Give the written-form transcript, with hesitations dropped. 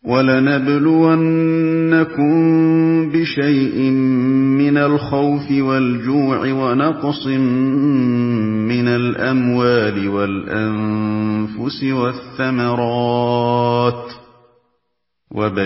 وَلَنَبْلُوَنَّكُم بِشَيْءٍ مِّنَ الْخَوْفِ وَالْجُوعِ وَنَقْصٍ مِّنَ الْأَمْوَالِ وَالْأَنفُسِ وَالثَّمَرَاتِ